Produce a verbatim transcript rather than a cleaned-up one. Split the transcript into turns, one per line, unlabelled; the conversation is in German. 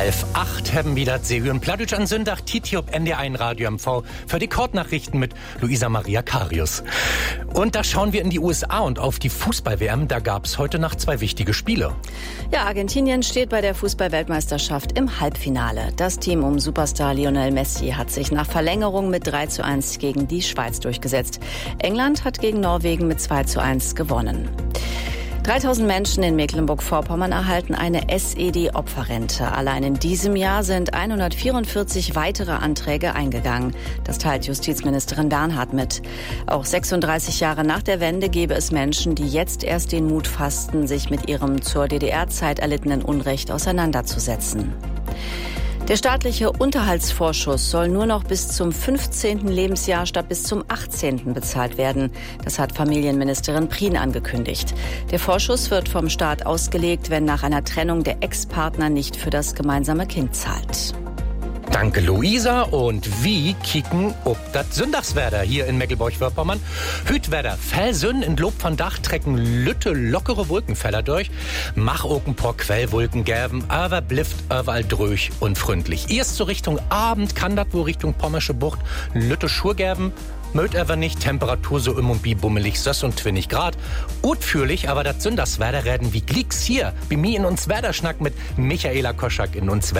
Halb acht haben wieder Sie hören Plattdeutsch an Sonntag, Titiop N D eins Radio M V für die Kurznachrichten mit Luisa Maria Karius. Und da schauen wir in die U S A und auf die Fußball-W M. Da gab es heute Nacht zwei wichtige Spiele.
Ja, Argentinien steht bei der Fußball-Weltmeisterschaft im Halbfinale. Das Team um Superstar Lionel Messi hat sich nach Verlängerung mit drei zu eins gegen die Schweiz durchgesetzt. England hat gegen Norwegen mit zwei zu eins gewonnen. dreitausend Menschen in Mecklenburg-Vorpommern erhalten eine S E D-Opferrente. Allein in diesem Jahr sind hundertvierundvierzig weitere Anträge eingegangen. Das teilt Justizministerin Bernhard mit. Auch sechsunddreißig Jahre nach der Wende gäbe es Menschen, die jetzt erst den Mut fassten, sich mit ihrem zur D D R-Zeit erlittenen Unrecht auseinanderzusetzen. Der staatliche Unterhaltsvorschuss soll nur noch bis zum fünfzehnten Lebensjahr statt bis zum achtzehnten bezahlt werden. Das hat Familienministerin Prien angekündigt. Der Vorschuss wird vom Staat ausgelegt, wenn nach einer Trennung der Ex-Partner nicht für das gemeinsame Kind zahlt.
Danke, Luisa. Und wie kicken ob das Sonntagswetter hier in Mecklenburg-Vorpommern? Hütwetter, Fellsünn in Lob von Dach trecken lütte, lockere Wolkenfeller durch. Mach auch ein paar Quellwolken gäben, aber blifft überall dröch und freundlich. Erst so Richtung Abend kann das wohl Richtung Pommersche Bucht lütte Schur gäben. Möt aber nicht, Temperatur so im und bi bummelig söss und zwanzig Grad. Utführlich, aber das Sonntagswetter reden wie Glicks hier. Bei mir in uns Wetterschnack mit Michaela Koschak in uns Wetter.